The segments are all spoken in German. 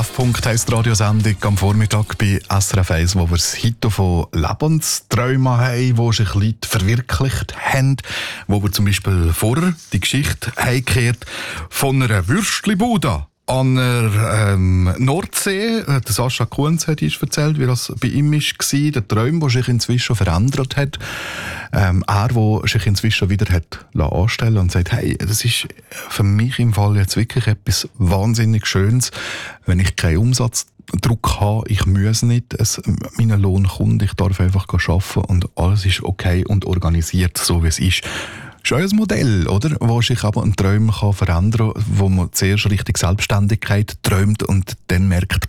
Treffpunkt heisst die Radiosendung am Vormittag bei SRF 1, wo wir das Hito von Lebensträumen haben, die sich Leute verwirklicht haben, wo wir zum Beispiel vorher die Geschichte heimgekehrt von einer Würstli-Bude an der Nordsee. Der Sascha Kunz hat uns erzählt, wie das bei ihm war. Der Traum, der sich inzwischen verändert hat. Er, der sich inzwischen wieder hat anstellen und sagt, hey, das ist für mich im Fall jetzt wirklich etwas wahnsinnig Schönes, wenn ich keinen Umsatzdruck habe, ich muss nicht, mein Lohn kommt, ich darf einfach arbeiten und alles ist okay und organisiert, so wie es ist. Das ist ein Modell, oder? Wo sich aber ein Traum verändern kann, wo man zuerst richtig Selbstständigkeit träumt und dann merkt,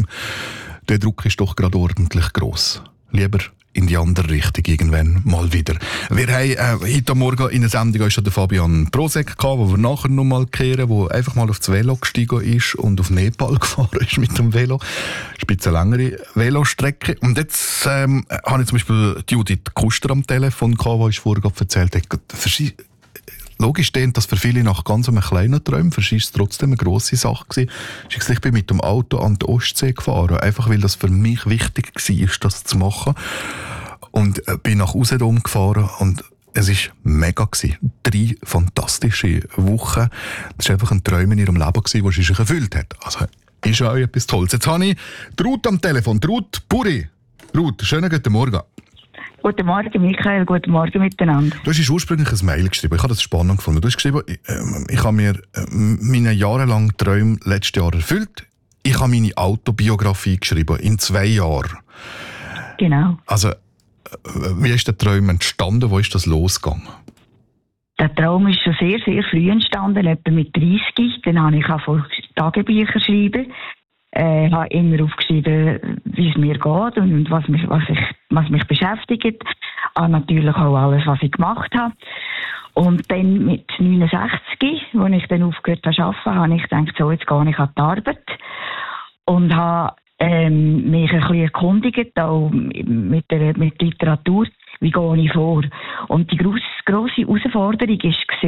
der Druck ist doch gerade ordentlich gross. Lieber in die andere Richtung irgendwann mal wieder. Wir haben heute Morgen in der Sendung schon den Fabian Prosek gehabt, wo wir nachher noch mal kehren, der einfach mal aufs Velo gestiegen ist und auf Nepal gefahren ist mit dem Velo. Spitze längere Velostrecke. Und jetzt habe ich zum Beispiel Judith Kuster am Telefon gehabt, die ich vorher erzählt habe. Logisch stimmt, dass für viele nach ganz einem kleinen Träumen, für sie ist es trotzdem eine grosse Sache gewesen. Ich bin mit dem Auto an die Ostsee gefahren, einfach weil das für mich wichtig war, das zu machen. Und bin nach Usedom gefahren und es war mega gewesen. 3 fantastische Wochen. Das war einfach ein Traum in ihrem Leben gewesen, das sie sich erfüllt hat. Also, ist ja auch etwas Tolles. Jetzt habe ich die Ruth am Telefon. Die Ruth Puri. Ruth, schönen guten Morgen. Guten Morgen, Michael. Guten Morgen miteinander. Du hast ursprünglich ein Mail geschrieben. Ich habe das spannend gefunden. Du hast geschrieben, ich habe mir meine jahrelangen Träume letztes Jahr erfüllt. Ich habe meine Autobiografie geschrieben, in 2 Jahren. Genau. Also, wie ist der Traum entstanden? Wo ist das losgegangen? Der Traum ist schon sehr, sehr früh entstanden, etwa mit 30. Dann habe ich auch Tagebücher schreiben. Habe immer aufgeschrieben, wie es mir geht und was mich beschäftigt. Natürlich auch alles, was ich gemacht habe. Und dann mit 69, als ich dann aufgehört habe zu arbeiten, habe ich gedacht, so, jetzt gehe ich an die Arbeit. Und habe mich ein bisschen erkundigt, auch mit Literatur, wie gehe ich vor. Und die grosse Herausforderung war,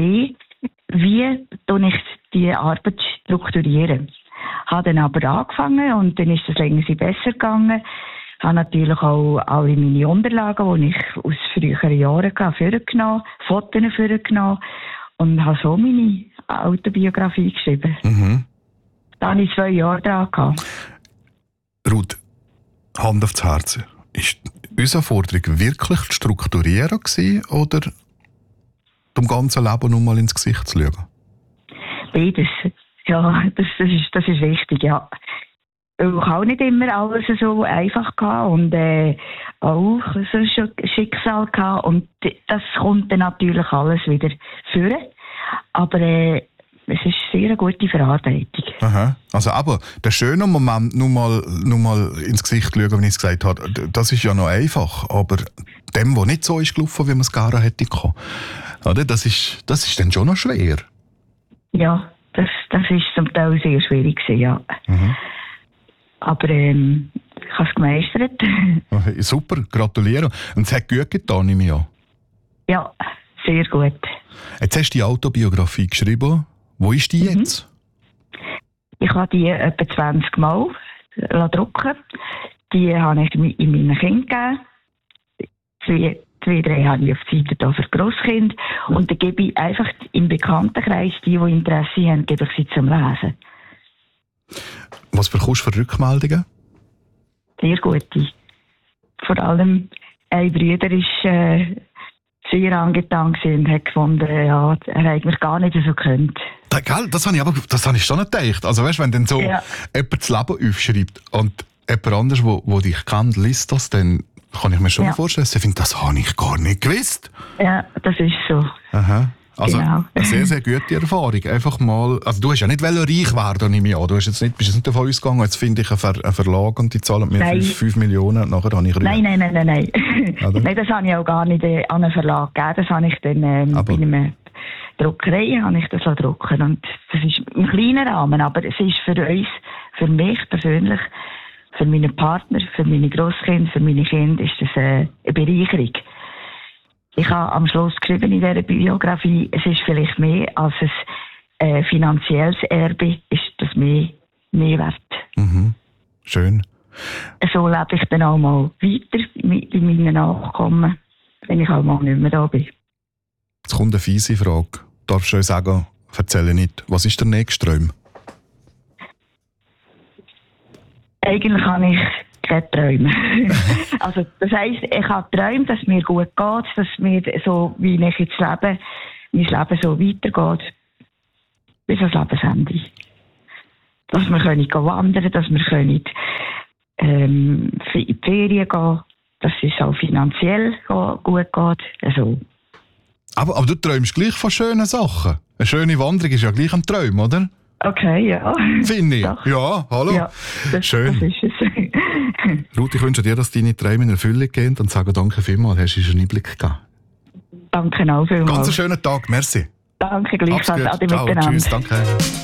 wie ich die Arbeit strukturiere. Habe dann aber angefangen und dann ist es länger besser gegangen. Habe natürlich auch alle meine Unterlagen, die ich aus früheren Jahren vorgenommen, Fotos vorgenommen und habe so meine Autobiografie geschrieben. Mhm. Da hatte ich 2 Jahre dran gehabt. Ruth, Hand aufs Herz. Ist unsere Forderung wirklich zu strukturieren gewesen, oder dem ganzen Leben nur mal ins Gesicht zu schauen? Beides. Ja, das ist wichtig, ja. Ich habe auch nicht immer alles so einfach gehabt und auch so ein Schicksal gehabt und das kommt dann natürlich alles wieder führen. Aber es ist sehr eine gute Verarbeitung. Aha. Also aber der schöne Moment, nur mal ins Gesicht schauen, wenn ich es gesagt habe, das ist ja noch einfach. Aber dem, wo nicht so ist gelaufen, wie man es gerne hätte können, oder? Das ist dann schon noch schwer. Ja. Das ist zum Teil sehr schwierig gewesen, ja. Mhm. Aber ich habe es gemeistert. Okay, super, gratuliere. Und es hat gut getan, nehme ich an. Ja, sehr gut. Jetzt hast du die Autobiografie geschrieben. Wo ist die jetzt? Ich habe die etwa 20 Mal drucken. Die habe ich in meinen Kindern gegeben. 2, 3 habe ich auf die Seite für Grosskind. Und dann gebe ich einfach im Bekanntenkreis, die Interesse haben, gebe ich sie zum Lesen. Was bekommst du für Rückmeldungen? Sehr gute. Vor allem ein Bruder war sehr angetan und hat gefunden, ja, er hat mich gar nicht so gekannt. Das habe ich schon nicht gedacht. Also weißt, wenn dann so jemand das Leben aufschreibt und jemand anderes, der dich kennt, liest das, dann kann ich mir schon vorstellen, ich finde, das habe ich gar nicht gewusst. Ja, das ist so. Aha. Also genau. Eine sehr, sehr gute Erfahrung. Einfach mal, also du hast ja nicht reich werden, nehme ich an. Du bist jetzt nicht davon ausgegangen, jetzt finde ich einen Verlag und die zahlen mir 5 Millionen, nachher habe ich Nein. Nein, das habe ich auch gar nicht an einen Verlag gegeben. Das habe ich dann bei einer Druckerei drucken. Und das ist im kleinen Rahmen, aber es ist für uns, für mich persönlich, für meinen Partner, für meine Grosskinder, für meine Kinder ist das eine Bereicherung. Ich habe am Schluss geschrieben in dieser Biografie, es ist vielleicht mehr als ein finanzielles Erbe, ist das mehr wert. Mhm. Schön. So lebe ich dann auch mal weiter mit meinen Nachkommen, wenn ich auch mal nicht mehr da bin. Jetzt kommt eine fiese Frage. Darfst du euch sagen, erzähle nicht, was ist der nächste Traum? Eigentlich habe ich keine Träume. Also, das heisst, ich habe Träume, dass es mir gut geht, dass mir so, wie ich jetzt lebe, mein Leben so weitergeht, bis ans Lebensende. Dass wir wandern können, dass wir in die Ferien gehen, dass es auch finanziell gut geht. Also. Aber du träumst gleich von schönen Sachen. Eine schöne Wanderung ist ja gleich ein Traum, oder? Okay, ja. Finde ich. Doch. Ja, hallo. Ja, schön. Das ist es. Ruth, ich wünsche dir, dass deine Träume in Erfüllung gehen und sage danke vielmals. Hast du einen Einblick gegeben? Danke auch vielmals. Ganz einen schönen Tag. Merci. Danke gleichfalls. Ade Ciao, miteinander. tschüss, danke.